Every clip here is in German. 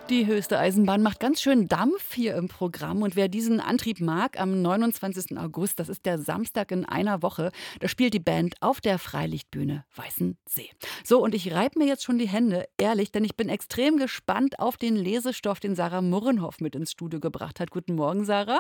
Die höchste Eisenbahn macht ganz schön Dampf hier im Programm. Und wer diesen Antrieb mag, am 29. August, das ist der Samstag in einer Woche, da spielt die Band auf der Freilichtbühne Weißensee. So, und ich reibe mir jetzt schon die Hände, ehrlich, denn ich bin extrem gespannt auf den Lesestoff, den Sarah Murrenhoff mit ins Studio gebracht hat. Guten Morgen, Sarah.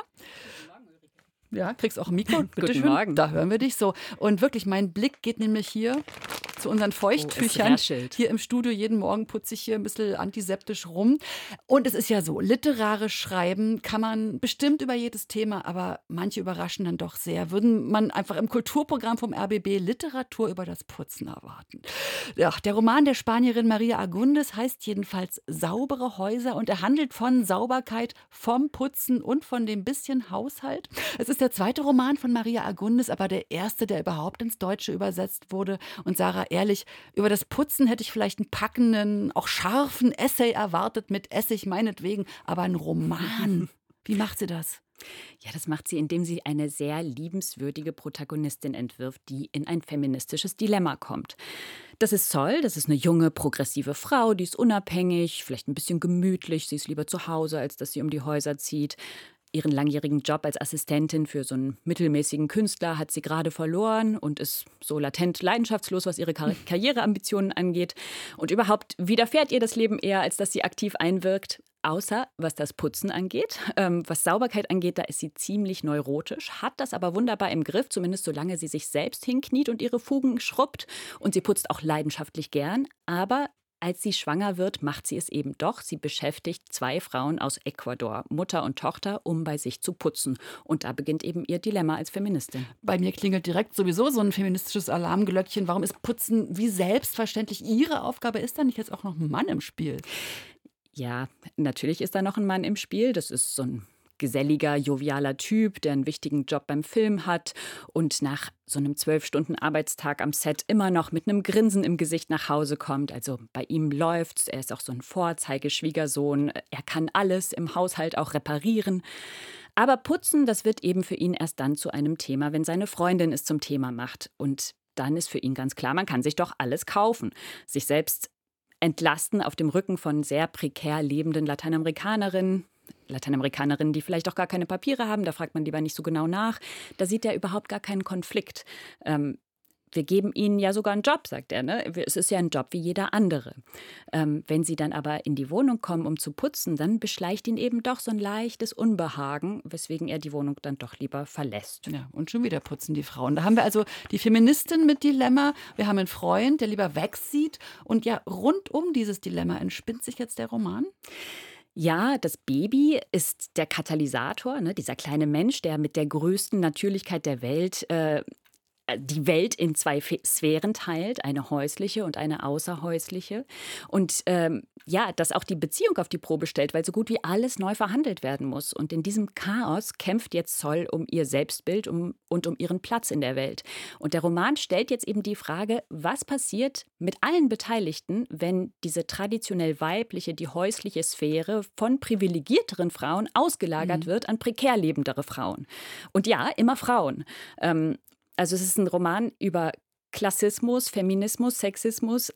Ja, kriegst auch ein Mikro. Bitte Guten schön. Morgen. Da hören wir dich so. Und wirklich, mein Blick geht nämlich hier zu unseren Feuchttüchern. raschelt. Hier im Studio jeden Morgen putze ich hier ein bisschen antiseptisch rum. Und es ist ja so, literarisch schreiben kann man bestimmt über jedes Thema, aber manche überraschen dann doch sehr. Würden man einfach im Kulturprogramm vom RBB Literatur über das Putzen erwarten. Ja, der Roman der Spanierin Maria Agúndez heißt jedenfalls Saubere Häuser und er handelt von Sauberkeit, vom Putzen und von dem bisschen Haushalt. Es ist der zweite Roman von Maria Agúndez, aber der erste, der überhaupt ins Deutsche übersetzt wurde. Und Sarah, ehrlich, über das Putzen hätte ich vielleicht einen packenden, auch scharfen Essay erwartet, mit Essig meinetwegen, aber ein Roman. Wie macht sie das? Ja, das macht sie, indem sie eine sehr liebenswürdige Protagonistin entwirft, die in ein feministisches Dilemma kommt. Das ist Sol, das ist eine junge, progressive Frau, die ist unabhängig, vielleicht ein bisschen gemütlich, sie ist lieber zu Hause, als dass sie um die Häuser zieht. Ihren langjährigen Job als Assistentin für so einen mittelmäßigen Künstler hat sie gerade verloren und ist so latent leidenschaftslos, was ihre Karriereambitionen angeht. Und überhaupt widerfährt ihr das Leben eher, als dass sie aktiv einwirkt. Außer was das Putzen angeht. Was Sauberkeit angeht, da ist sie ziemlich neurotisch, hat das aber wunderbar im Griff, zumindest solange sie sich selbst hinkniet und ihre Fugen schrubbt. Und sie putzt auch leidenschaftlich gern, aber als sie schwanger wird, macht sie es eben doch. Sie beschäftigt 2 Frauen aus Ecuador, Mutter und Tochter, um bei sich zu putzen. Und da beginnt eben ihr Dilemma als Feministin. Bei mir klingelt direkt sowieso so ein feministisches Alarmglöckchen. Warum ist Putzen wie selbstverständlich ihre Aufgabe? Ist da nicht jetzt auch noch ein Mann im Spiel? Ja, natürlich ist da noch ein Mann im Spiel. Das ist so ein geselliger, jovialer Typ, der einen wichtigen Job beim Film hat und nach so einem 12-Stunden-Arbeitstag am Set immer noch mit einem Grinsen im Gesicht nach Hause kommt. Also bei ihm läuft's. Er ist auch so ein Vorzeigeschwiegersohn. Er kann alles im Haushalt auch reparieren. Aber Putzen, das wird eben für ihn erst dann zu einem Thema, wenn seine Freundin es zum Thema macht. Und dann ist für ihn ganz klar, man kann sich doch alles kaufen. Sich selbst entlasten auf dem Rücken von sehr prekär lebenden Lateinamerikanerinnen, die vielleicht auch gar keine Papiere haben, da fragt man lieber nicht so genau nach. Da sieht er überhaupt gar keinen Konflikt. Wir geben ihnen ja sogar einen Job, sagt er. Ne? Es ist ja ein Job wie jeder andere. Wenn sie dann aber in die Wohnung kommen, um zu putzen, dann beschleicht ihn eben doch so ein leichtes Unbehagen, weswegen er die Wohnung dann doch lieber verlässt. Ja, und schon wieder putzen die Frauen. Da haben wir also die Feministin mit Dilemma. Wir haben einen Freund, der lieber wegsieht. Und ja, rund um dieses Dilemma entspinnt sich jetzt der Roman. Ja, das Baby ist der Katalysator, ne? Dieser kleine Mensch, der mit der größten Natürlichkeit der Welt die Welt in 2 Sphären teilt, eine häusliche und eine außerhäusliche. Und ja, das auch die Beziehung auf die Probe stellt, weil so gut wie alles neu verhandelt werden muss. Und in diesem Chaos kämpft jetzt Sol um ihr Selbstbild und um ihren Platz in der Welt. Und der Roman stellt jetzt eben die Frage, was passiert mit allen Beteiligten, wenn diese traditionell weibliche, die häusliche Sphäre von privilegierteren Frauen ausgelagert wird an prekär lebendere Frauen. Und ja, immer Frauen. Also es ist ein Roman über Klassismus, Feminismus, Sexismus,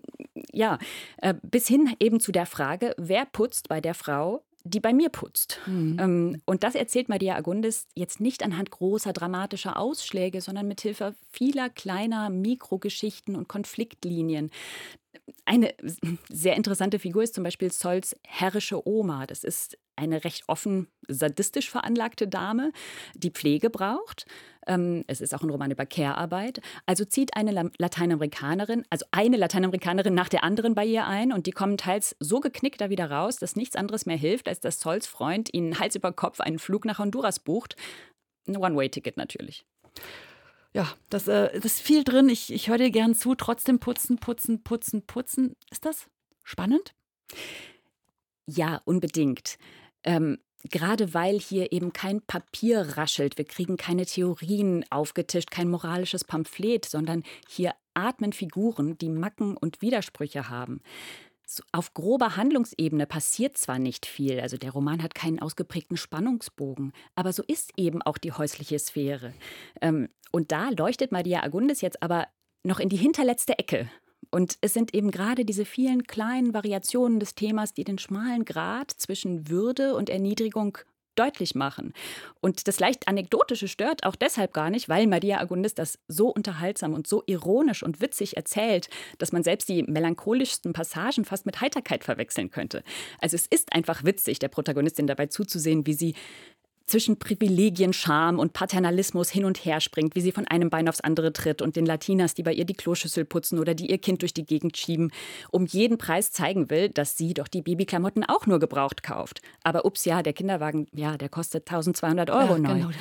bis hin eben zu der Frage, wer putzt bei der Frau, die bei mir putzt. Und das erzählt Maria Agúndez jetzt nicht anhand großer dramatischer Ausschläge, sondern mit Hilfe vieler kleiner Mikrogeschichten und Konfliktlinien. Eine sehr interessante Figur ist zum Beispiel Sols herrische Oma. Das ist eine recht offen sadistisch veranlagte Dame, die Pflege braucht. Es ist auch ein Roman über Care-Arbeit. Also zieht eine Lateinamerikanerin nach der anderen bei ihr ein und die kommen teils so geknickt da wieder raus, dass nichts anderes mehr hilft, als dass Sols Freund ihnen Hals über Kopf einen Flug nach Honduras bucht. Ein One-Way-Ticket natürlich. Ja, das ist viel drin. Ich höre dir gern zu. Trotzdem putzen, putzen, putzen, putzen. Ist das spannend? Ja, unbedingt. Gerade weil hier eben kein Papier raschelt. Wir kriegen keine Theorien aufgetischt, kein moralisches Pamphlet, sondern hier atmen Figuren, die Macken und Widersprüche haben. So, auf grober Handlungsebene passiert zwar nicht viel, also der Roman hat keinen ausgeprägten Spannungsbogen, aber so ist eben auch die häusliche Sphäre. Und da leuchtet Maria Agúndez jetzt aber noch in die hinterletzte Ecke. Und es sind eben gerade diese vielen kleinen Variationen des Themas, die den schmalen Grat zwischen Würde und Erniedrigung deutlich machen. Und das leicht Anekdotische stört auch deshalb gar nicht, weil Maria Agundis das so unterhaltsam und so ironisch und witzig erzählt, dass man selbst die melancholischsten Passagen fast mit Heiterkeit verwechseln könnte. Also es ist einfach witzig, der Protagonistin dabei zuzusehen, wie sie zwischen Privilegien, Scham und Paternalismus hin und her springt, wie sie von einem Bein aufs andere tritt und den Latinas, die bei ihr die Kloschüssel putzen oder die ihr Kind durch die Gegend schieben, um jeden Preis zeigen will, dass sie doch die Babyklamotten auch nur gebraucht kauft. Aber ups, ja, der Kinderwagen, ja, der kostet 1.200 Euro neu. Genau.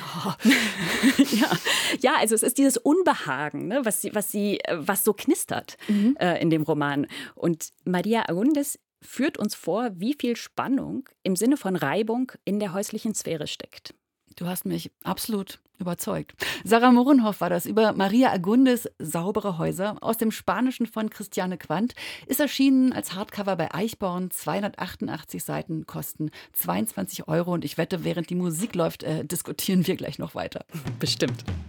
Ja, also es ist dieses Unbehagen, ne, was so knistert in dem Roman. Und Maria Agundis führt uns vor, wie viel Spannung im Sinne von Reibung in der häuslichen Sphäre steckt. Du hast mich absolut überzeugt. Sarah Morenhoff war das über Maria Agundis Saubere Häuser aus dem Spanischen von Christiane Quandt. Ist erschienen als Hardcover bei Eichborn. 288 Seiten kosten 22 Euro. Und ich wette, während die Musik läuft, diskutieren wir gleich noch weiter. Bestimmt.